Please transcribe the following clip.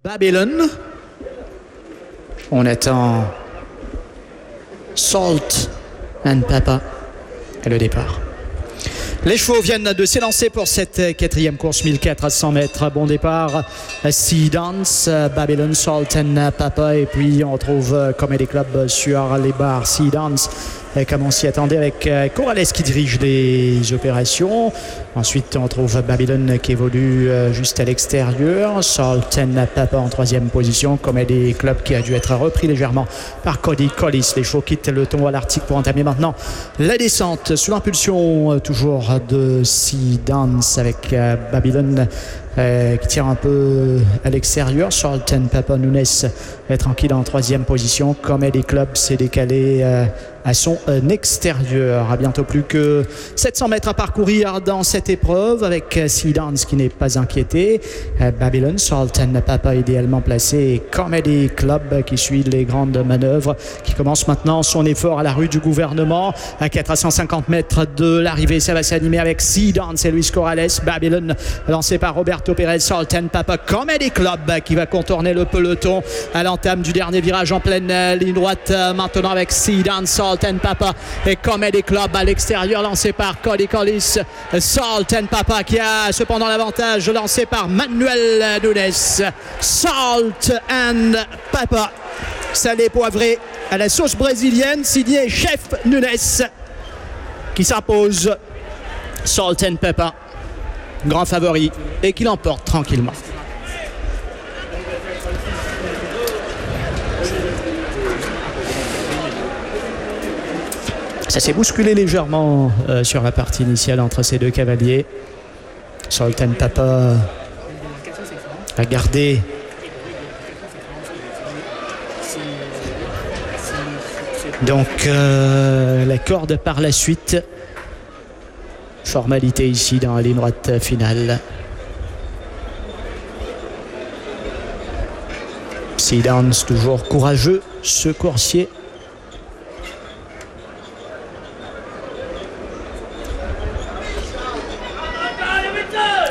Babylon. On attend Salt and Pepper et le départ. Les chevaux viennent de s'élancer pour cette quatrième course 1400 mètres. Bon départ, Sea Dance, Babylon, Salt and Pepper, et puis on trouve Comedy Club sur les barres. Sea Dance, comme on s'y attendait, avec Corrales qui dirige les opérations. Ensuite on trouve Babylon qui évolue juste à l'extérieur, Salt and Pepper en troisième position, Comedy Club qui a dû être repris légèrement par Cody Collis. Les chevaux quittent le tombeau à l'Arctique pour entamer maintenant la descente sous l'impulsion toujours de Sea Dance, avec Babylon qui tire un peu à l'extérieur. Salt and Pepper Nunes est tranquille en troisième position. Comedy Club s'est décalé à son extérieur. À bientôt plus que 700 mètres à parcourir dans cette épreuve, avec Sea Dance qui n'est pas inquiété. Babylon, Salt and Pepper idéalement placé, et Comedy Club qui suit les grandes manœuvres, qui commence maintenant son effort à la rue du gouvernement à 450 mètres de l'arrivée. Ça va s'animer avec Sea Dance et Luis Corrales. Babylon lancé par Roberto Pérez. Salt and Pepper, Comedy Club qui va contourner le peloton à l'entame du dernier virage en pleine ligne droite maintenant, avec Sea Dance, Salt and Pepper et Comedy Club à l'extérieur, lancé par Cody Collis. Salt and Pepper qui a cependant l'avantage, lancé par Manuel Nunes. Salt and Pepper, salé poivré à la sauce brésilienne, signé Chef Nunes, qui s'impose. Salt and Pepper, grand favori, et qui l'emporte tranquillement. Ça s'est bousculé légèrement sur la partie initiale entre ces deux cavaliers. Salt and Pepper a gardé donc la corde par la suite. Formalité ici dans la ligne droite finale. Sea Dance toujours courageux, ce coursier